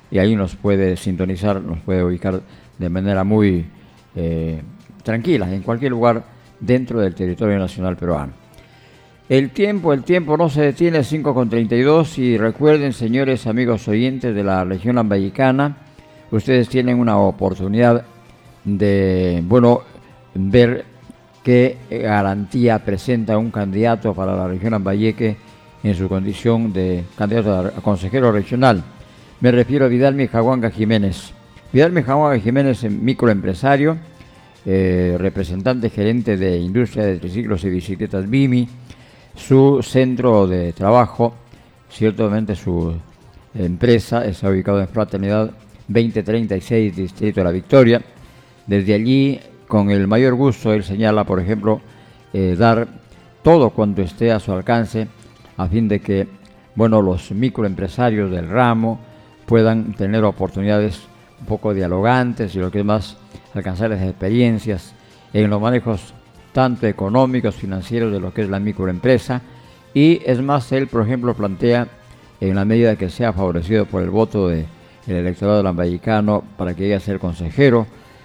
y ahí nos puede sintonizar, nos puede ubicar de manera muy tranquila, en cualquier lugar dentro del territorio nacional peruano. El tiempo no se detiene, 5:32, y recuerden, señores amigos oyentes de la región lambayicana, ustedes tienen una oportunidad de, ver qué garantía presenta un candidato para la región Lambayeque en su condición de candidato a consejero regional. Me refiero a Vidal Mijahuanga Jiménez. Vidal Mijahuanga Jiménez es microempresario, representante gerente de industria de triciclos y bicicletas BIMI. Su centro de trabajo, ciertamente su empresa, está ubicado en Fraternidad 2036, Distrito de la Victoria. Desde allí, con el mayor gusto, él señala, por ejemplo, dar todo cuanto esté a su alcance a fin de que, los microempresarios del ramo puedan tener oportunidades un poco dialogantes y lo que es más, alcanzar las experiencias en los manejos tanto económicos, financieros de lo que es la microempresa. Y es más, él, por ejemplo, plantea, en la medida que sea favorecido por el voto del electorado lambayicano para que llegue a ser consejero,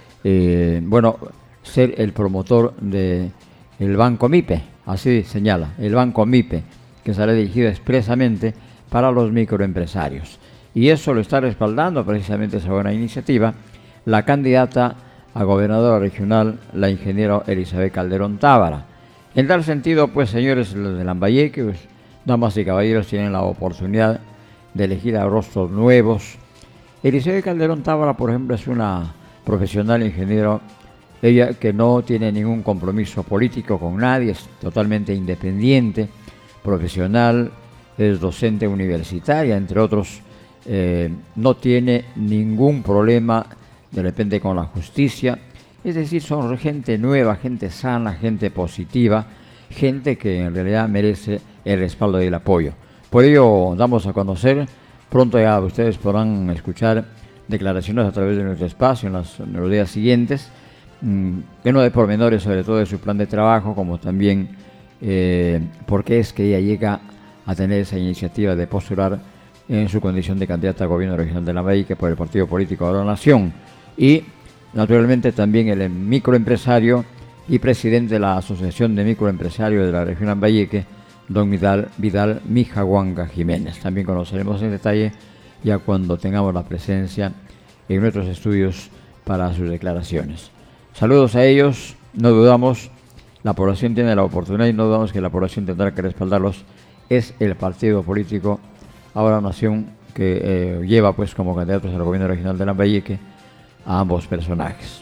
ser el promotor del Banco MIPE, así señala, el Banco MIPE, que será dirigido expresamente para los microempresarios. Y eso lo está respaldando precisamente esa buena iniciativa la candidata a gobernadora regional, la ingeniera Elizabeth Calderón Tábara. En tal sentido, pues, señores de Lambayeque, damas y caballeros, tienen la oportunidad de elegir a rostros nuevos. Elizabeth Calderón Tábara, por ejemplo, es una profesional ingeniero, ella que no tiene ningún compromiso político con nadie, es totalmente independiente, profesional, es docente universitaria, entre otros, no tiene ningún problema de repente con la justicia, es decir, son gente nueva, gente sana, gente positiva, gente que en realidad merece el respaldo y el apoyo. Por ello damos a conocer, pronto ya ustedes podrán escuchar declaraciones a través de nuestro espacio en los días siguientes, lleno de pormenores sobre todo de su plan de trabajo, como también por qué es que ella llega a tener esa iniciativa de postular en su condición de candidata a gobierno regional de Lambayeque por el partido político de la Nación. Y naturalmente también el microempresario y presidente de la Asociación de Microempresarios de la región Lambayeque, don Vidal Mijahuanga Jiménez. También conoceremos en detalle ya cuando tengamos la presencia en nuestros estudios para sus declaraciones. Saludos a ellos, no dudamos, la población tiene la oportunidad y no dudamos que la población tendrá que respaldarlos. Es el partido político Ahora Nación que lleva pues como candidatos al gobierno regional de Lambayeque a ambos personajes.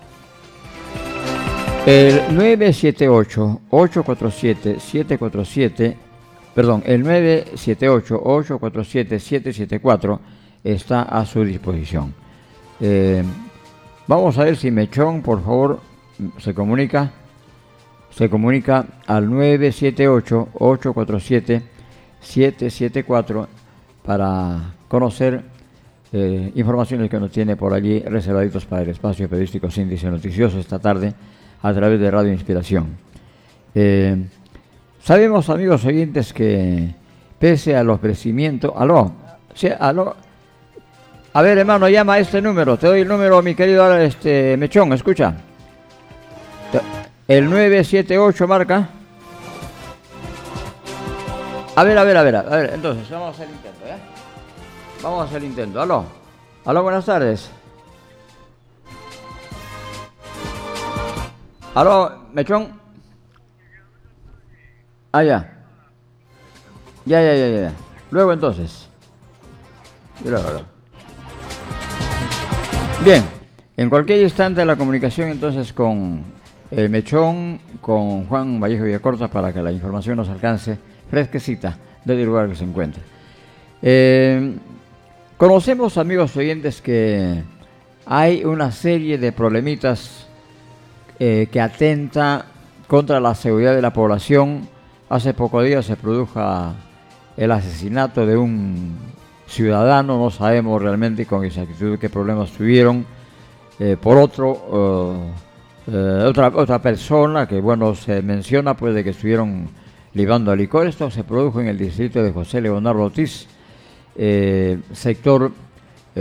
El 978-847-747, el 978-847-774 está a su disposición. Vamos a ver si Mechón, por favor, se comunica al 978-847-774 para conocer informaciones que nos tiene por allí reservaditos para el espacio periodístico Síndice Noticioso esta tarde a través de Radio Inspiración. Sabemos, amigos oyentes, que pese a los ofrecimientos... ¿Aló? Sí, aló. A ver, hermano, llama a este número. Te doy el número, mi querido Mechón, escucha. El 978 marca. A ver, entonces, vamos a hacer el intento, ¿eh? Vamos a hacer el intento. Aló, buenas tardes. Aló, Mechón. Ya. Luego entonces. Bien, en cualquier instante la comunicación entonces con Mechón, con Juan Vallejo Villacorta para que la información nos alcance fresquecita desde el lugar que se encuentra. Conocemos, amigos oyentes, que hay una serie de problemitas que atenta contra la seguridad de la población. Hace pocos días se produjo el asesinato de un ciudadano, no sabemos realmente con exactitud qué problemas tuvieron, por otra persona que, se menciona pues de que estuvieron libando licor. Esto se produjo en el distrito de José Leonardo Ortiz, sector